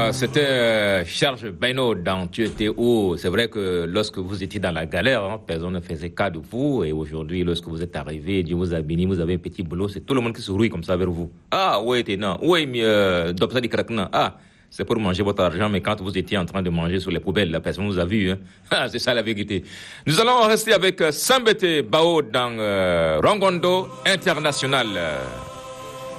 C'était Serge Baino dans Tu étais où? C'est vrai que lorsque vous étiez dans la galère, personne ne faisait cas de vous. Et aujourd'hui, lorsque vous êtes arrivé, Dieu vous a béni, vous avez un petit boulot, c'est tout le monde qui se rouille comme ça vers vous. Ah, ouais, t'es non. Ouais, d'obsa di krakna. Ah, c'est pour manger votre argent, mais quand vous étiez en train de manger sur les poubelles, la personne vous a vu. Ah, c'est ça la vérité. Nous allons rester avec Sambete Bao dans Rongondo International.